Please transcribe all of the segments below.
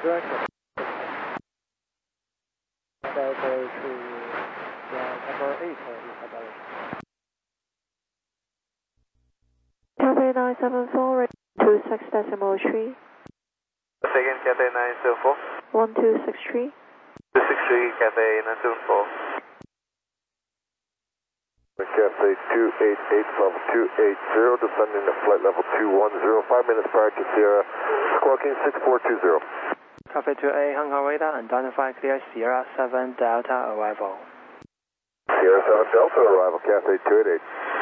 Direct. Delta to number 8 is about. Cathay 974, 26.3. Second, Cathay 974. 1263. 263, Cathay 974. Cathay 288, level 280, descending to flight level 210, 5 minutes prior to Sierra, squawking 6420. Cathay 28, Hong Kong radar, identify clear Sierra 7 Delta arrival. Sierra 7 Delta arrival, Cathay 288.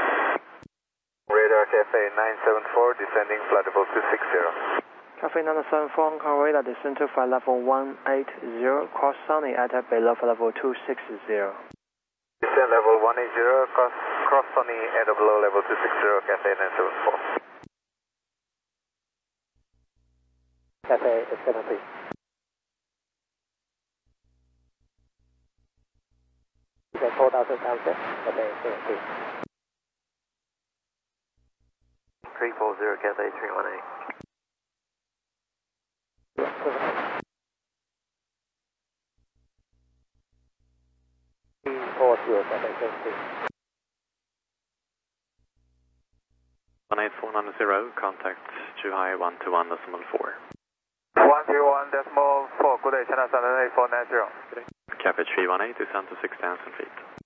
Radar Cathay 974, descending flight level 260. Cathay 974, Hong Kong radar, descend to flight level 180, cross Sunny at below level 260. Descend level 180, cross Sunny at below level 260, Cathay 974. Cathay 73. You can hold out the downset, Cathay 73. 340, Cathay 318. 340, Cathay 73. 18490, contact Zhuhai 121.4. 121.4, good day, China 78490. Cathay 318, descend to 6,000 feet.